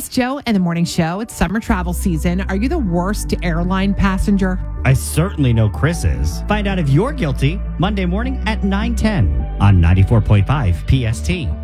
Jess, Joe, and the morning show. It's summer travel season. Are you the worst airline passenger? I certainly know Chris is. Find out if you're guilty Monday morning at 9:10 on 94.5 PST.